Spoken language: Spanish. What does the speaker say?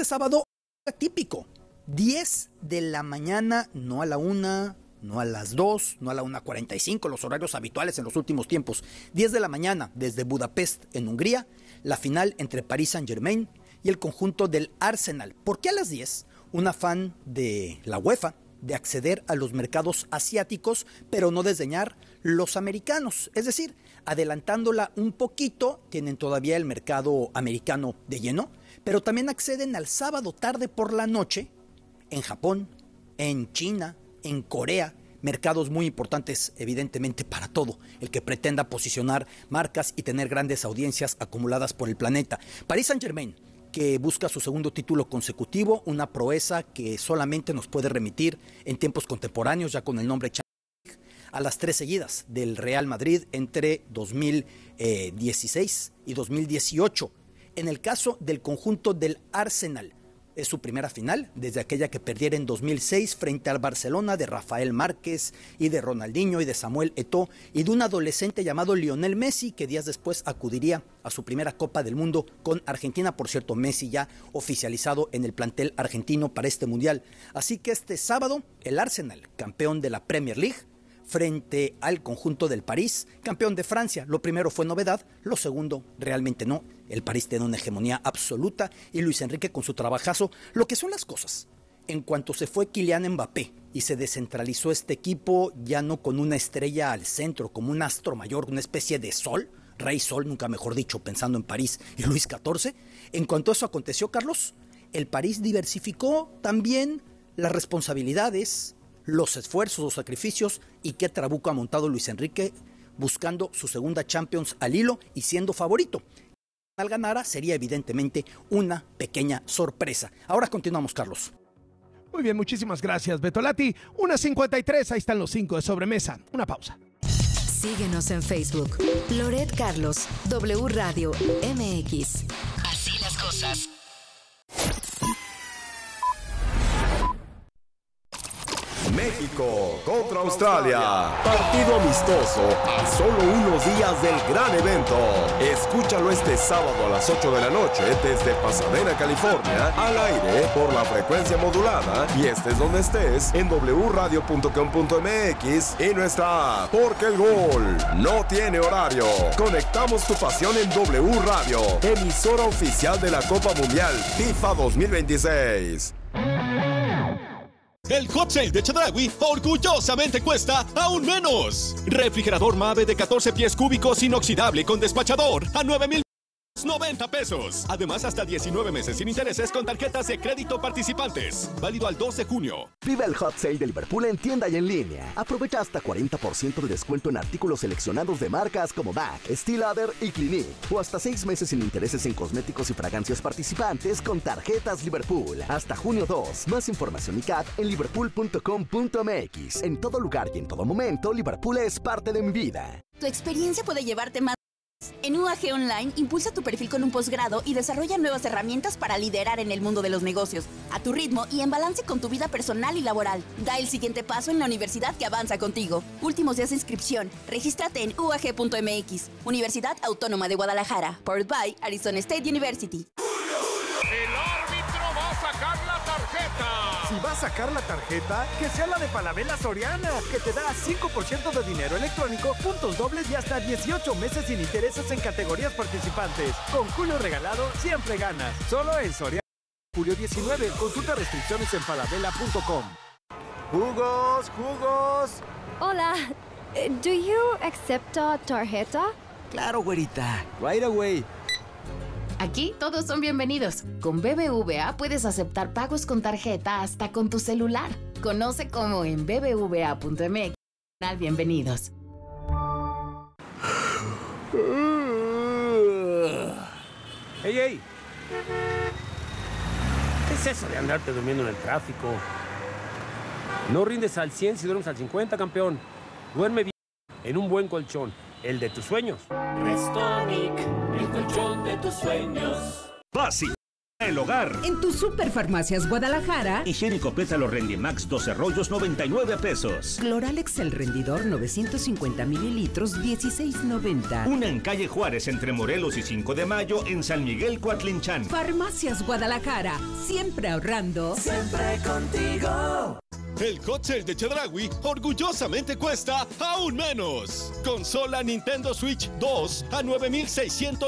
este sábado atípico, 10 de la mañana, no a la 1, no a las 2, no a la 1:45, los horarios habituales en los últimos tiempos. 10 de la mañana desde Budapest, en Hungría, la final entre Paris Saint-Germain y el conjunto del Arsenal. ¿Por qué a las 10? Un afán de la UEFA de acceder a los mercados asiáticos, pero no desdeñar los americanos. Es decir, adelantándola un poquito, tienen todavía el mercado americano de lleno, pero también acceden al sábado tarde por la noche en Japón, en China, en Corea, mercados muy importantes evidentemente para todo el que pretenda posicionar marcas y tener grandes audiencias acumuladas por el planeta. Paris Saint-Germain, que busca su segundo título consecutivo, una proeza que solamente nos puede remitir en tiempos contemporáneos, ya con el nombre Champions League, a las 3 seguidas del Real Madrid entre 2016 y 2018. En el caso del conjunto del Arsenal, es su primera final desde aquella que perdiera en 2006 frente al Barcelona de Rafael Márquez y de Ronaldinho y de Samuel Eto'o y de un adolescente llamado Lionel Messi, que días después acudiría a su primera Copa del Mundo con Argentina. Por cierto, Messi ya oficializado en el plantel argentino para este mundial. Así que este sábado el Arsenal, campeón de la Premier League, frente al conjunto del París, campeón de Francia. Lo primero fue novedad, lo segundo realmente no. El París tiene una hegemonía absoluta y Luis Enrique con su trabajazo. Lo que son las cosas, en cuanto se fue Kylian Mbappé y se descentralizó este equipo, ya no con una estrella al centro, como un astro mayor, una especie de sol, Rey Sol, nunca mejor dicho, pensando en París y Luis XIV. En cuanto eso aconteció, Carlos, el París diversificó también las responsabilidades, los esfuerzos, los sacrificios, y qué trabuco ha montado Luis Enrique buscando su segunda Champions al hilo y siendo favorito. Al ganara sería evidentemente una pequeña sorpresa. Ahora continuamos, Carlos. Muy bien, muchísimas gracias, Betolati. 1:53, ahí están los 5 de sobremesa. Una pausa. Síguenos en Facebook. Loret Carlos, W Radio MX. Así las cosas. México contra Australia. Partido amistoso a solo unos días del gran evento. Escúchalo este sábado a las 8 de la noche desde Pasadena, California, al aire por la frecuencia modulada y estés donde estés en wradio.com.mx y nuestra app, porque el gol no tiene horario. Conectamos tu pasión en W Radio, emisora oficial de la Copa Mundial FIFA 2026. El Hot Sale de Chedraui orgullosamente cuesta aún menos. Refrigerador Mave de 14 pies cúbicos inoxidable con despachador a 9,090 pesos. Además, hasta 19 meses sin intereses con tarjetas de crédito participantes. Válido al 2 de junio. Vive el Hot Sale de Liverpool en tienda y en línea. Aprovecha hasta 40% de descuento en artículos seleccionados de marcas como MAC, Steel Lauder y Clinique. O hasta 6 meses sin intereses en cosméticos y fragancias participantes con tarjetas Liverpool. Hasta junio 2. Más información y CAT en liverpool.com.mx. En todo lugar y en todo momento, Liverpool es parte de mi vida. Tu experiencia puede llevarte más. En UAG Online, impulsa tu perfil con un posgrado y desarrolla nuevas herramientas para liderar en el mundo de los negocios, a tu ritmo y en balance con tu vida personal y laboral. Da el siguiente paso en la universidad que avanza contigo. Últimos días de inscripción. Regístrate en uag.mx. Universidad Autónoma de Guadalajara. Powered by Arizona State University. El árbitro va a sacar la tarjeta. Si va a sacar la tarjeta, que sea la de Falabella Soriana, que te da 5% de dinero electrónico, puntos dobles y hasta 18 meses sin intereses en categorías participantes. Con Julio regalado, siempre ganas. Solo en Soriana. Julio 19. Consulta restricciones en falabella.com. ¡Jugos! ¡Jugos! Hola. ¿Do you accept tarjeta? Claro, güerita. Right away. Aquí todos son bienvenidos. Con BBVA puedes aceptar pagos con tarjeta hasta con tu celular. Conoce cómo en bbva.mx. Bienvenidos. ¡Ey, ey! ¿Qué es eso de andarte durmiendo en el tráfico? No rindes al 100 si duermes al 50, campeón. Duerme bien en un buen colchón, el de tus sueños. Restonic, el colchón de tus sueños. Fácil. El hogar. En tu Superfarmacias Guadalajara. Higiénico Pétalo Rendimax 12 rollos 99 pesos. Cloralex El Rendidor 950 mililitros 16.90. Una en calle Juárez entre Morelos y 5 de Mayo en San Miguel Coatlinchán. Farmacias Guadalajara. Siempre ahorrando. Siempre contigo. El hot sale de Chedraui orgullosamente cuesta aún menos. Consola Nintendo Switch 2 a 9,600